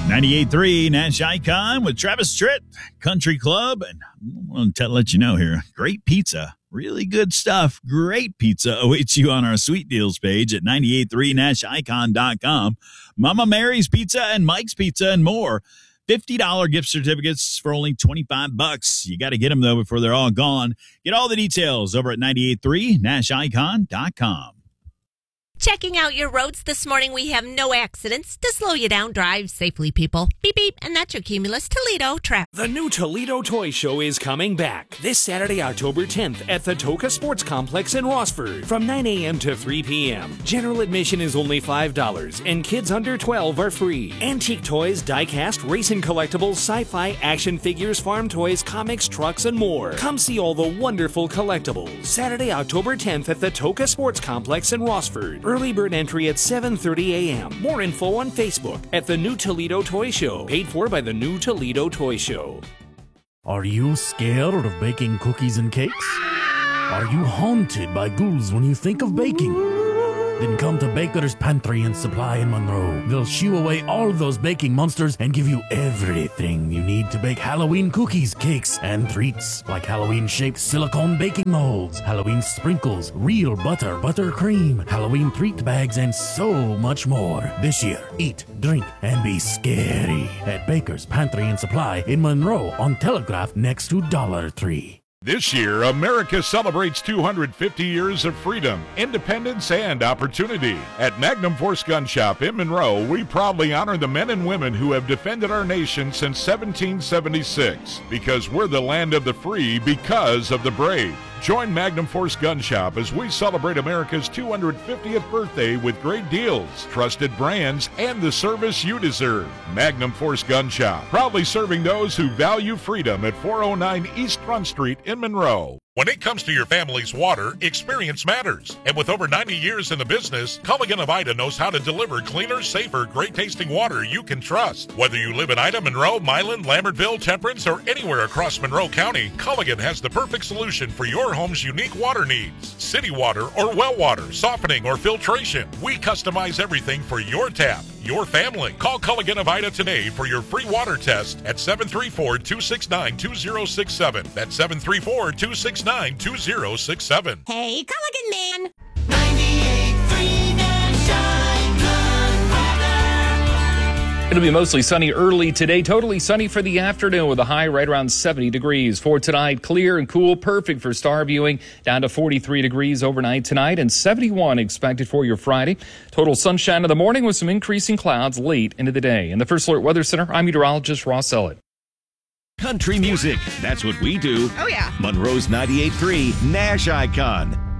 98.3 Nash Icon with Travis Tritt, Country Club. And I want to let you know here, great pizza, really good stuff. Great pizza awaits you on our sweet deals page at 983nashicon.com. Mama Mary's Pizza and Mike's Pizza and more. $50 gift certificates for only $25. You got to get them, though, before they're all gone. Get all the details over at 983nashicon.com. Checking out your roads this morning. We have no accidents to slow you down. Drive safely, people. Beep, beep. And that's your Cumulus Toledo traffic. The new Toledo Toy Show is coming back this Saturday, October 10th at the Toca Sports Complex in Rossford from 9 a.m. to 3 p.m. General admission is only $5 and kids under 12 are free. Antique toys, die-cast, racing collectibles, sci-fi, action figures, farm toys, comics, trucks, and more. Come see all the wonderful collectibles. Saturday, October 10th at the Toca Sports Complex in Rossford. Early bird entry at 7:30 a.m. More info on Facebook at The New Toledo Toy Show. Paid for by The New Toledo Toy Show. Are you scared of baking cookies and cakes? Are you haunted by ghouls when you think of baking? Then come to Baker's Pantry and Supply in Monroe. They'll shoo away all those baking monsters and give you everything you need to bake Halloween cookies, cakes, and treats. Like Halloween-shaped silicone baking molds, Halloween sprinkles, real buttercream, Halloween treat bags, and so much more. This year, eat, drink, and be scary at Baker's Pantry and Supply in Monroe on Telegraph next to Dollar Tree. This year, America celebrates 250 years of freedom, independence, and opportunity. At Magnum Force Gun Shop in Monroe, we proudly honor the men and women who have defended our nation since 1776. Because we're the land of the free, because of the brave. Join Magnum Force Gun Shop as we celebrate America's 250th birthday with great deals, trusted brands, and the service you deserve. Magnum Force Gun Shop, proudly serving those who value freedom at 409 East Front Street in Monroe. When it comes to your family's water, experience matters. And with over 90 years in the business, Culligan of Ida knows how to deliver cleaner, safer, great-tasting water you can trust. Whether you live in Ida, Monroe, Milan, Lambertville, Temperance, or anywhere across Monroe County, Culligan has the perfect solution for your home's unique water needs. City water or well water, softening or filtration. We customize everything for your tap, your family. Call Culligan of Ida today for your free water test at 734-269-2067. That's 734-269-2067. Hey, Culligan man. 98.3 Nash Icon weather. It'll be mostly sunny early today, totally sunny for the afternoon with a high right around 70 degrees. For tonight, clear and cool, perfect for star viewing, down to 43 degrees overnight tonight and 71 expected for your Friday. Total sunshine in the morning with some increasing clouds late into the day. In the First Alert Weather Center, I'm meteorologist Ross Ellett. Country music, that's what we do. Oh, yeah. Monroe's 98.3 Nash Icon.